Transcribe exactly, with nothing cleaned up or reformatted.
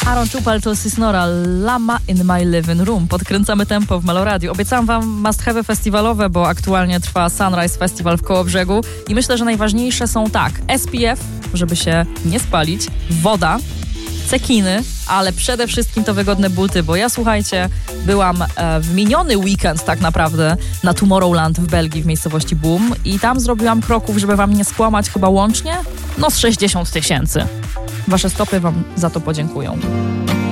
Aaron Czupal to Sisnora, Lama in my living room. Podkręcamy tempo w Meloradio. Obiecałam wam must-have'y festiwalowe, bo aktualnie trwa Sunrise Festival w Kołobrzegu i myślę, że najważniejsze są tak: S P F, żeby się nie spalić, woda, cekiny, ale przede wszystkim to wygodne buty, bo ja, słuchajcie, byłam e, w miniony weekend tak naprawdę na Tomorrowland w Belgii, w miejscowości Boom i tam zrobiłam kroków, żeby wam nie skłamać, chyba łącznie, no z sześćdziesiąt tysięcy. Wasze stopy wam za to podziękują.